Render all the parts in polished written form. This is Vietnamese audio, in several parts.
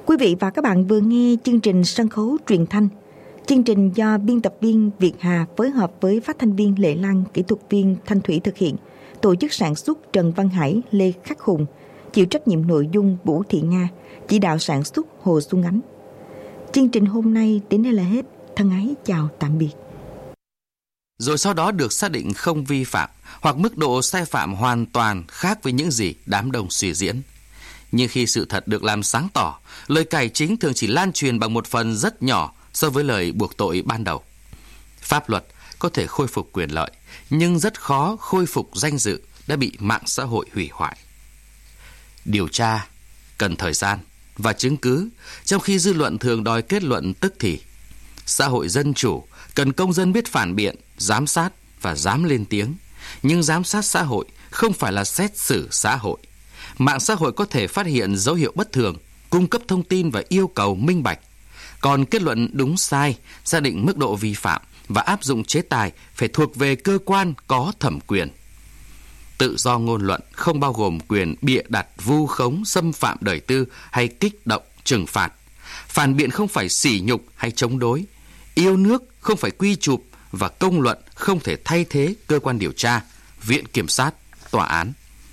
Quý vị và các bạn vừa nghe chương trình sân khấu truyền thanh. Chương trình do biên tập viên Việt Hà phối hợp với phát thanh viên Lệ Lan, kỹ thuật viên Thanh Thủy thực hiện. Tổ chức sản xuất Trần Văn Hải, Lê Khắc Hùng. Chịu trách nhiệm nội dung Vũ Thị Nga. Chỉ đạo sản xuất Hồ Xuân Ánh. Chương trình hôm nay đến đây là hết. Thân ái chào tạm biệt. Rồi sau đó được xác định không vi phạm hoặc mức độ sai phạm hoàn toàn khác với những gì đám đông suy diễn. Nhưng khi sự thật được làm sáng tỏ, lời cải chính thường chỉ lan truyền bằng một phần rất nhỏ so với lời buộc tội ban đầu. Pháp luật có thể khôi phục quyền lợi, nhưng rất khó khôi phục danh dự đã bị mạng xã hội hủy hoại. Điều tra cần thời gian và chứng cứ, trong khi dư luận thường đòi kết luận tức thì. Xã hội dân chủ cần công dân biết phản biện, giám sát và dám lên tiếng. Nhưng giám sát xã hội không phải là xét xử xã hội. Mạng xã hội có thể phát hiện dấu hiệu bất thường, cung cấp thông tin và yêu cầu minh bạch. Còn kết luận đúng sai, xác định mức độ vi phạm và áp dụng chế tài phải thuộc về cơ quan có thẩm quyền. Tự do ngôn luận không bao gồm quyền bịa đặt, vu khống, xâm phạm đời tư hay kích động, trừng phạt. Phản biện không phải sỉ nhục hay chống đối. Yêu nước không phải quy chụp và công luận không thể thay thế cơ quan điều tra, viện kiểm sát, tòa án.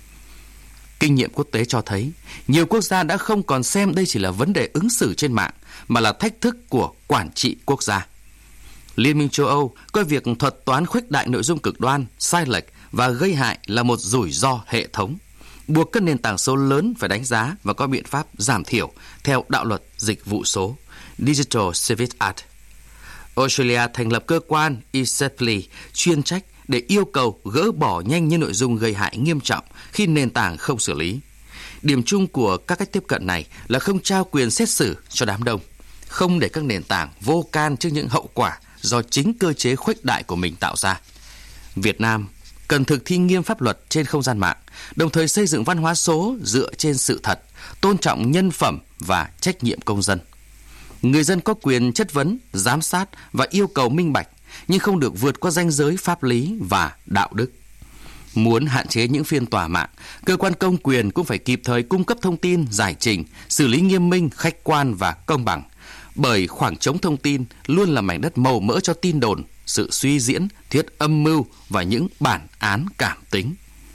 Kinh nghiệm quốc tế cho thấy, nhiều quốc gia đã không còn xem đây chỉ là vấn đề ứng xử trên mạng, mà là thách thức của quản trị quốc gia. Liên minh châu Âu coi việc thuật toán khuếch đại nội dung cực đoan, sai lệch và gây hại là một rủi ro hệ thống, buộc các nền tảng số lớn phải đánh giá và có biện pháp giảm thiểu theo đạo luật dịch vụ số Digital Services Act. Australia thành lập cơ quan ESEPLI chuyên trách để yêu cầu gỡ bỏ nhanh những nội dung gây hại nghiêm trọng khi nền tảng không xử lý. Điểm chung của các cách tiếp cận này là không trao quyền xét xử cho đám đông, không để các nền tảng vô can trước những hậu quả do chính cơ chế khuếch đại của mình tạo ra. Việt Nam cần thực thi nghiêm pháp luật trên không gian mạng, đồng thời xây dựng văn hóa số dựa trên sự thật, tôn trọng nhân phẩm và trách nhiệm công dân. Người dân có quyền chất vấn, giám sát và yêu cầu minh bạch, nhưng không được vượt qua ranh giới pháp lý và đạo đức. Muốn hạn chế những phiên tòa mạng, cơ quan công quyền cũng phải kịp thời cung cấp thông tin, giải trình, xử lý nghiêm minh, khách quan và công bằng. Bởi khoảng trống thông tin luôn là mảnh đất màu mỡ cho tin đồn, sự suy diễn, thuyết âm mưu và những bản án cảm tính.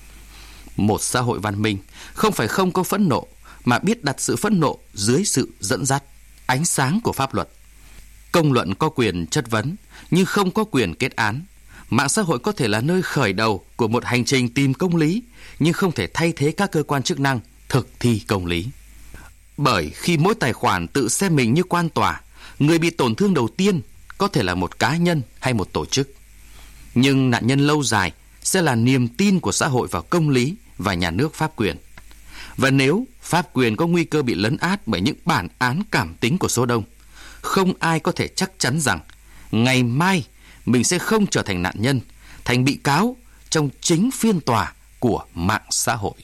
Một xã hội văn minh không phải không có phẫn nộ, mà biết đặt sự phẫn nộ dưới sự dẫn dắt, ánh sáng của pháp luật. Công luận có quyền chất vấn, nhưng không có quyền kết án. Mạng xã hội có thể là nơi khởi đầu của một hành trình tìm công lý, nhưng không thể thay thế các cơ quan chức năng thực thi công lý. Bởi khi mỗi tài khoản tự xem mình như quan tòa, người bị tổn thương đầu tiên có thể là một cá nhân hay một tổ chức. Nhưng nạn nhân lâu dài sẽ là niềm tin của xã hội vào công lý và nhà nước pháp quyền. Và nếu pháp quyền có nguy cơ bị lấn át bởi những bản án cảm tính của số đông, không ai có thể chắc chắn rằng ngày mai mình sẽ không trở thành nạn nhân, thành bị cáo trong chính phiên tòa của mạng xã hội.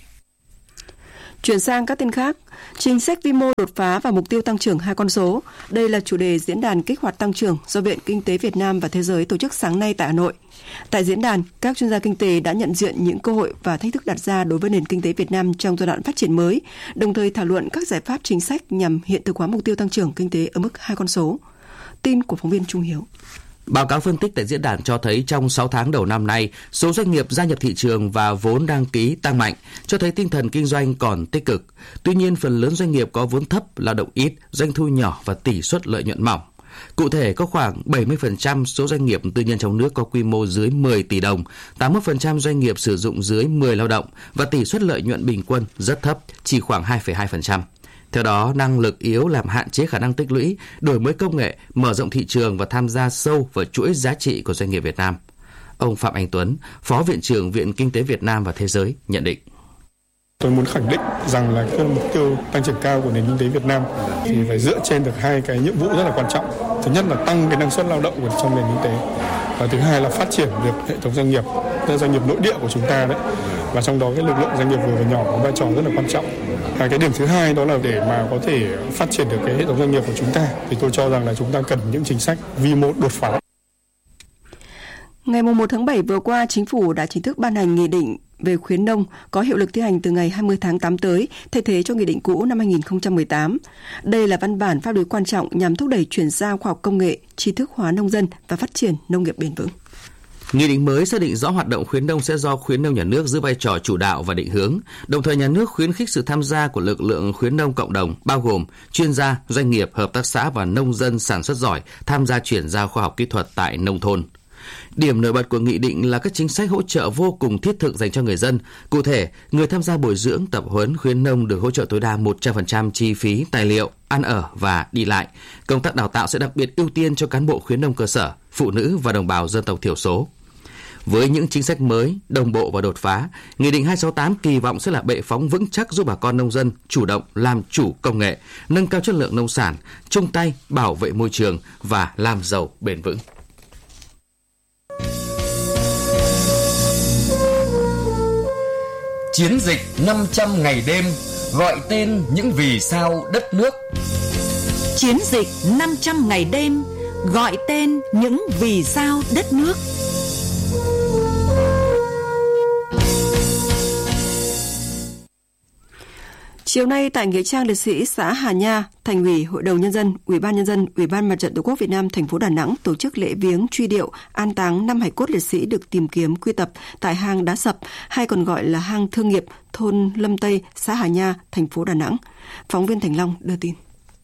Chuyển sang các tin khác, chính sách vi mô đột phá và mục tiêu tăng trưởng 2 con số. Đây là chủ đề diễn đàn kích hoạt tăng trưởng do Viện Kinh tế Việt Nam và Thế giới tổ chức sáng nay tại Hà Nội. Tại diễn đàn, các chuyên gia kinh tế đã nhận diện những cơ hội và thách thức đặt ra đối với nền kinh tế Việt Nam trong giai đoạn phát triển mới, đồng thời thảo luận các giải pháp chính sách nhằm hiện thực hóa mục tiêu tăng trưởng kinh tế ở mức 2 con số. Tin của phóng viên Trung Hiếu. Báo cáo phân tích tại diễn đàn cho thấy trong 6 tháng đầu năm nay, số doanh nghiệp gia nhập thị trường và vốn đăng ký tăng mạnh, cho thấy tinh thần kinh doanh còn tích cực. Tuy nhiên, phần lớn doanh nghiệp có vốn thấp, lao động ít, doanh thu nhỏ và tỷ suất lợi nhuận mỏng. Cụ thể, có khoảng 70% số doanh nghiệp tư nhân trong nước có quy mô dưới 10 tỷ đồng, 81% doanh nghiệp sử dụng dưới 10 lao động và tỷ suất lợi nhuận bình quân rất thấp, chỉ khoảng 2,2%. Theo đó, năng lực yếu làm hạn chế khả năng tích lũy, đổi mới công nghệ, mở rộng thị trường và tham gia sâu vào chuỗi giá trị của doanh nghiệp Việt Nam. Ông Phạm Anh Tuấn, Phó Viện trưởng Viện Kinh tế Việt Nam và Thế giới nhận định. Tôi muốn khẳng định rằng là cái mục tiêu tăng trưởng cao của nền kinh tế Việt Nam thì phải dựa trên được hai cái nhiệm vụ rất là quan trọng. Thứ nhất là tăng cái năng suất lao động của trong nền kinh tế. Và thứ hai là phát triển được hệ thống doanh nghiệp, doanh nghiệp nội địa của chúng ta đấy. Và trong đó cái lực lượng doanh nghiệp vừa và nhỏ có vai trò rất là quan trọng. Cái điểm thứ hai đó là để mà có thể phát triển được cái hệ thống doanh nghiệp của chúng ta thì tôi cho rằng là chúng ta cần những chính sách vi mô đột phá. Ngày 1 tháng 7 vừa qua, Chính phủ đã chính thức ban hành Nghị định về khuyến nông có hiệu lực thi hành từ ngày 20 tháng 8 tới, thay thế cho Nghị định cũ năm 2018. Đây là văn bản pháp lý quan trọng nhằm thúc đẩy chuyển giao khoa học công nghệ, tri thức hóa nông dân và phát triển nông nghiệp bền vững. Nghị định mới xác định rõ hoạt động khuyến nông sẽ do khuyến nông nhà nước giữ vai trò chủ đạo và định hướng, đồng thời nhà nước khuyến khích sự tham gia của lực lượng khuyến nông cộng đồng, bao gồm chuyên gia, doanh nghiệp, hợp tác xã và nông dân sản xuất giỏi tham gia chuyển giao khoa học kỹ thuật tại nông thôn. Điểm nổi bật của nghị định là các chính sách hỗ trợ vô cùng thiết thực dành cho người dân. Cụ thể, người tham gia bồi dưỡng, tập huấn khuyến nông được hỗ trợ tối đa 100% chi phí, tài liệu, ăn ở và đi lại. Công tác đào tạo sẽ đặc biệt ưu tiên cho cán bộ khuyến nông cơ sở, phụ nữ và đồng bào dân tộc thiểu số. Với những chính sách mới, đồng bộ và đột phá, Nghị định 268 kỳ vọng sẽ là bệ phóng vững chắc giúp bà con nông dân chủ động làm chủ công nghệ, nâng cao chất lượng nông sản, chung tay bảo vệ môi trường và làm giàu bền vững. Chiến dịch 500 ngày đêm gọi tên những vì sao đất nước. Chiến dịch 500 ngày đêm gọi tên những vì sao đất nước. Chiều nay tại nghĩa trang liệt sĩ xã Hà Nha, Thành ủy, Hội đồng Nhân dân, Ủy ban Nhân dân, Ủy ban Mặt trận Tổ quốc Việt Nam thành phố Đà Nẵng tổ chức lễ viếng truy điệu an táng 5 hài cốt liệt sĩ được tìm kiếm quy tập tại hang Đá Sập, hay còn gọi là hang Thương Nghiệp, thôn Lâm Tây, xã Hà Nha, thành phố Đà Nẵng. Phóng viên Thành Long đưa tin.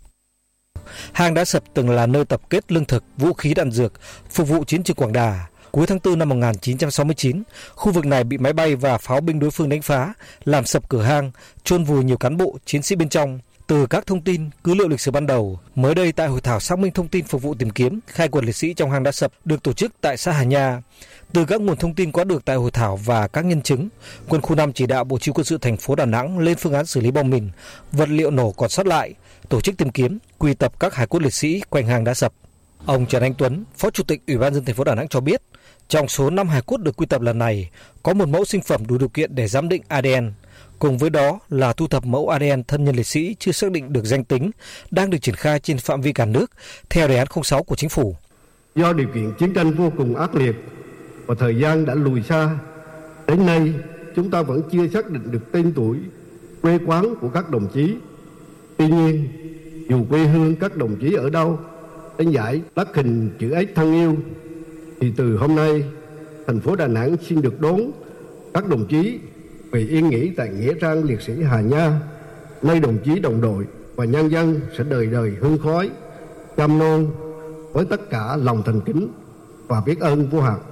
Hang Đá Sập từng là nơi tập kết lương thực, vũ khí đạn dược, phục vụ chiến trường Quảng Đà. Cuối tháng 4 năm 1969, khu vực này bị máy bay và pháo binh đối phương đánh phá, làm sập cửa hang, chôn vùi nhiều cán bộ, chiến sĩ bên trong. Từ các thông tin, cứ liệu lịch sử ban đầu, mới đây tại hội thảo xác minh thông tin phục vụ tìm kiếm, khai quật liệt sĩ trong hang Đá Sập được tổ chức tại xã Hà Nha. Từ các nguồn thông tin có được tại hội thảo và các nhân chứng, Quân khu 5 chỉ đạo Bộ Chỉ huy Quân sự thành phố Đà Nẵng lên phương án xử lý bom mìn, vật liệu nổ còn sót lại, tổ chức tìm kiếm, quy tập các hài cốt liệt sĩ quanh hang Đá Sập. Ông Trần Anh Tuấn, Phó Chủ tịch Ủy ban nhân dân thành phố Đà Nẵng cho biết, trong số 5 hài cốt được quy tập lần này, có một mẫu sinh phẩm đủ điều kiện để giám định ADN. Cùng với đó là thu thập mẫu ADN thân nhân liệt sĩ chưa xác định được danh tính, đang được triển khai trên phạm vi cả nước theo đề án 06 của Chính phủ. Do điều kiện chiến tranh vô cùng ác liệt và thời gian đã lùi xa, đến nay chúng ta vẫn chưa xác định được tên tuổi, quê quán của các đồng chí. Tuy nhiên, dù quê hương các đồng chí ở đâu, đến giải đắc hình chữ S thân yêu, thì từ hôm nay, thành phố Đà Nẵng xin được đón các đồng chí về yên nghỉ tại nghĩa trang liệt sĩ Hà Nha, nơi đồng chí đồng đội và nhân dân sẽ đời đời hương khói, chăm nom với tất cả lòng thành kính và biết ơn vô hạn.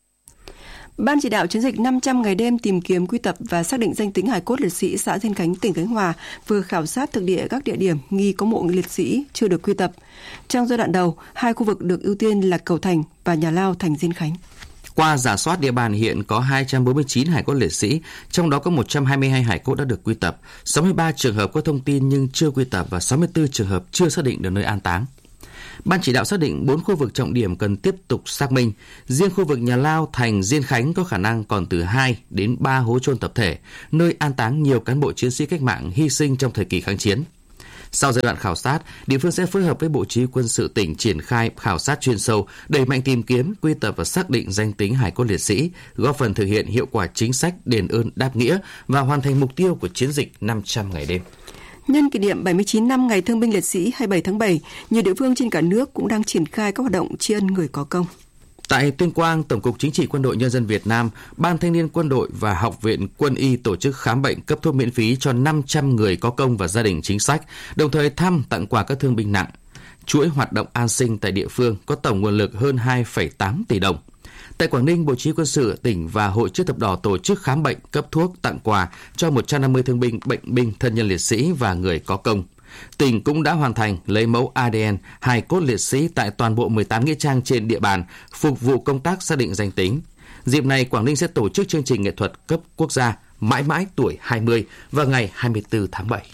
Ban chỉ đạo chiến dịch 500 ngày đêm tìm kiếm, quy tập và xác định danh tính hài cốt liệt sĩ xã Diên Khánh, tỉnh Khánh Hòa vừa khảo sát thực địa các địa điểm nghi có mộ liệt sĩ chưa được quy tập. Trong giai đoạn đầu, 2 khu vực được ưu tiên là Cầu Thành và Nhà Lao thành Diên Khánh. Qua rà soát địa bàn hiện có 249 hài cốt liệt sĩ, trong đó có 122 hài cốt đã được quy tập, 63 trường hợp có thông tin nhưng chưa quy tập và 64 trường hợp chưa xác định được nơi an táng. Ban chỉ đạo xác định 4 khu vực trọng điểm cần tiếp tục xác minh. Riêng khu vực Nhà Lao thành Diên Khánh có khả năng còn từ 2 đến 3 hố chôn tập thể, nơi an táng nhiều cán bộ chiến sĩ cách mạng hy sinh trong thời kỳ kháng chiến. Sau giai đoạn khảo sát, địa phương sẽ phối hợp với Bộ Chỉ huy Quân sự tỉnh triển khai khảo sát chuyên sâu, đẩy mạnh tìm kiếm, quy tập và xác định danh tính hài cốt liệt sĩ, góp phần thực hiện hiệu quả chính sách đền ơn đáp nghĩa và hoàn thành mục tiêu của chiến dịch 500 ngày đêm. Nhân kỷ niệm 79 năm Ngày Thương binh Liệt sĩ 27 tháng 7, nhiều địa phương trên cả nước cũng đang triển khai các hoạt động tri ân người có công. Tại Tuyên Quang, Tổng cục Chính trị Quân đội Nhân dân Việt Nam, Ban Thanh niên Quân đội và Học viện Quân y tổ chức khám bệnh cấp thuốc miễn phí cho 500 người có công và gia đình chính sách, đồng thời thăm tặng quà các thương binh nặng. Chuỗi hoạt động an sinh tại địa phương có tổng nguồn lực hơn 2,8 tỷ đồng. Tại Quảng Ninh, Bộ Chỉ huy Quân sự tỉnh và Hội Chữ thập đỏ tổ chức khám bệnh, cấp thuốc, tặng quà cho 150 thương binh, bệnh binh, thân nhân liệt sĩ và người có công. Tỉnh cũng đã hoàn thành lấy mẫu ADN hài cốt liệt sĩ tại toàn bộ 18 nghĩa trang trên địa bàn, phục vụ công tác xác định danh tính. Dịp này, Quảng Ninh sẽ tổ chức chương trình nghệ thuật cấp quốc gia Mãi mãi tuổi 20 vào ngày 24 tháng 7.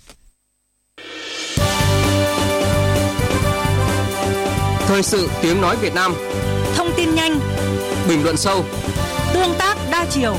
Thời sự tiếng nói Việt Nam. Thông tin nhanh, Bình luận sâu, tương tác đa chiều.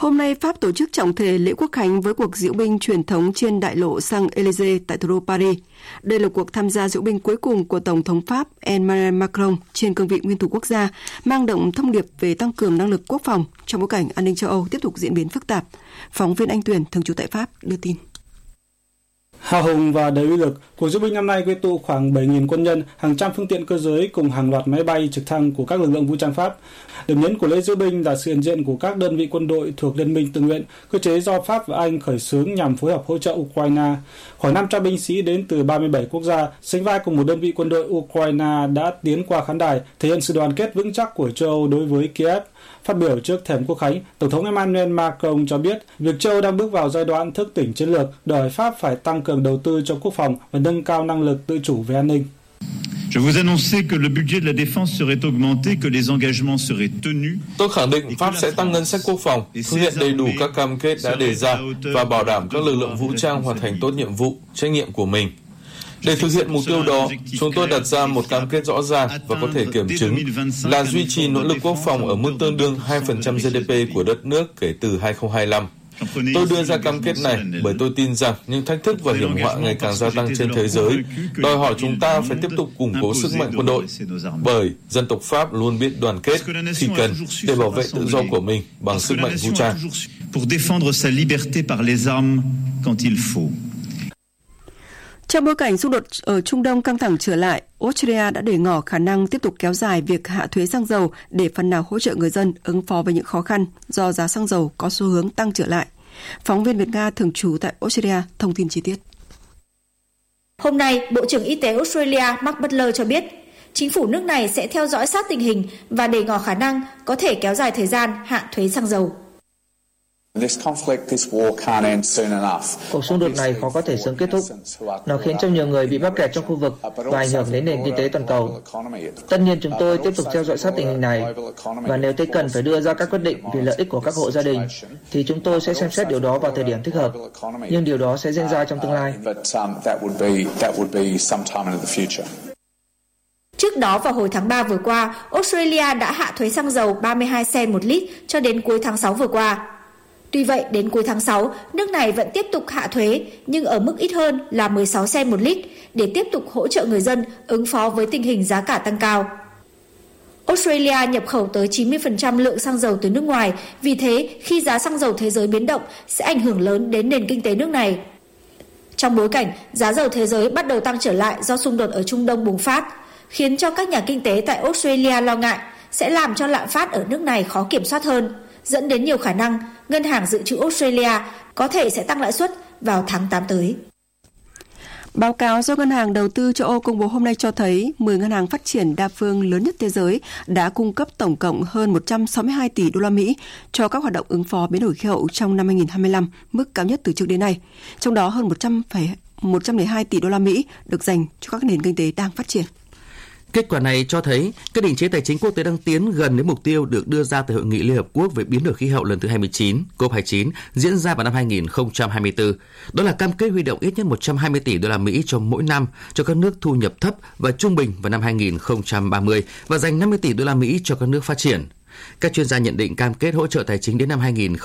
Hôm nay, Pháp tổ chức trọng thể lễ quốc khánh với cuộc diễu binh truyền thống trên đại lộ Champs-Élysées tại thủ đô Paris. Đây là cuộc tham gia diễu binh cuối cùng của Tổng thống Pháp Emmanuel Macron trên cương vị nguyên thủ quốc gia, mang đậm thông điệp về tăng cường năng lực quốc phòng trong bối cảnh an ninh châu Âu tiếp tục diễn biến phức tạp. Phóng viên Anh Tuyền, thường trú tại Pháp, đưa tin. Hào hùng và đầy uy lực, cuộc diễu binh năm nay quy tụ khoảng 7.000 quân nhân, hàng trăm phương tiện cơ giới cùng hàng loạt máy bay trực thăng của các lực lượng vũ trang Pháp. Điểm nhấn của lễ diễu binh là sự hiện diện của các đơn vị quân đội thuộc Liên minh tự nguyện, cơ chế do Pháp và Anh khởi xướng nhằm phối hợp hỗ trợ Ukraine. Khoảng 500 binh sĩ đến từ 37 quốc gia, sánh vai cùng một đơn vị quân đội Ukraine đã tiến qua khán đài, thể hiện sự đoàn kết vững chắc của châu Âu đối với Kiev. Phát biểu trước thềm quốc khánh, Tổng thống Emmanuel Macron cho biết việc châu Âu đang bước vào giai đoạn thức tỉnh chiến lược, đòi hỏi Pháp phải tăng cường đầu tư cho quốc phòng và nâng cao năng lực tự chủ về an ninh. Tôi khẳng định Pháp sẽ tăng ngân sách quốc phòng, thực hiện đầy đủ các cam kết đã đề ra và bảo đảm các lực lượng vũ trang hoàn thành tốt nhiệm vụ, trách nhiệm của mình. Để thực hiện mục tiêu đó, chúng tôi đặt ra một cam kết rõ ràng và có thể kiểm chứng là duy trì nỗ lực quốc phòng ở mức tương đương 2% GDP của đất nước kể từ 2025. Tôi đưa ra cam kết này bởi tôi tin rằng những thách thức và hiểm họa ngày càng gia tăng trên thế giới đòi hỏi chúng ta phải tiếp tục củng cố sức mạnh quân đội, bởi dân tộc Pháp luôn biết đoàn kết khi cần để bảo vệ tự do của mình bằng sức mạnh vũ trang. Trong bối cảnh xung đột ở Trung Đông căng thẳng trở lại, Australia đã để ngỏ khả năng tiếp tục kéo dài việc hạ thuế xăng dầu để phần nào hỗ trợ người dân ứng phó với những khó khăn do giá xăng dầu có xu hướng tăng trở lại. Phóng viên Việt-Nga thường trú tại Australia thông tin chi tiết. Hôm nay, Bộ trưởng Y tế Australia Mark Butler cho biết, chính phủ nước này sẽ theo dõi sát tình hình và để ngỏ khả năng có thể kéo dài thời gian hạ thuế xăng dầu. Cuộc xung đột này khó có thể sớm kết thúc. Nó khiến cho nhiều người bị mắc kẹt trong khu vực và ảnh hưởng đến nền kinh tế toàn cầu. Tất nhiên chúng tôi tiếp tục theo dõi sát tình hình này và nếu thấy cần phải đưa ra các quyết định vì lợi ích của các hộ gia đình thì chúng tôi sẽ xem xét điều đó vào thời điểm thích hợp. Nhưng điều đó sẽ diễn ra trong tương lai. Trước đó vào hồi tháng 3 vừa qua, Australia đã hạ thuế xăng dầu 32 cent một lít cho đến cuối tháng 6 vừa qua. Tuy vậy, đến cuối tháng 6, nước này vẫn tiếp tục hạ thuế, nhưng ở mức ít hơn là 16 cent một lít để tiếp tục hỗ trợ người dân ứng phó với tình hình giá cả tăng cao. Australia nhập khẩu tới 90% lượng xăng dầu từ nước ngoài, vì thế khi giá xăng dầu thế giới biến động sẽ ảnh hưởng lớn đến nền kinh tế nước này. Trong bối cảnh giá dầu thế giới bắt đầu tăng trở lại do xung đột ở Trung Đông bùng phát, khiến cho các nhà kinh tế tại Australia lo ngại sẽ làm cho lạm phát ở nước này khó kiểm soát hơn, dẫn đến nhiều khả năng Ngân hàng Dự trữ Australia có thể sẽ tăng lãi suất vào tháng 8 tới. Báo cáo do Ngân hàng Đầu tư châu Âu công bố hôm nay cho thấy 10 ngân hàng phát triển đa phương lớn nhất thế giới đã cung cấp tổng cộng hơn 162 tỷ đô la Mỹ cho các hoạt động ứng phó biến đổi khí hậu trong năm 2025, mức cao nhất từ trước đến nay. Trong đó hơn 102 tỷ đô la Mỹ được dành cho các nền kinh tế đang phát triển. Kết quả này cho thấy các định chế tài chính quốc tế đang tiến gần đến mục tiêu được đưa ra từ Hội nghị Liên Hợp Quốc về biến đổi khí hậu lần thứ 29, COP29, diễn ra vào năm 2024. Đó là cam kết huy động ít nhất 120 tỷ đô la Mỹ cho mỗi năm cho các nước thu nhập thấp và trung bình vào năm 2030 và dành 50 tỷ đô la Mỹ cho các nước phát triển. Các chuyên gia nhận định cam kết hỗ trợ tài chính đến năm 2030